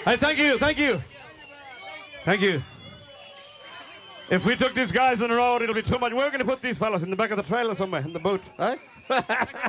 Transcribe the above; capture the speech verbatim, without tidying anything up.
Hey, thank you, thank you. Thank you. If we took these guys on the road, it'll be too much. We're going to put these fellas in the back of the trailer somewhere, in the boot, eh?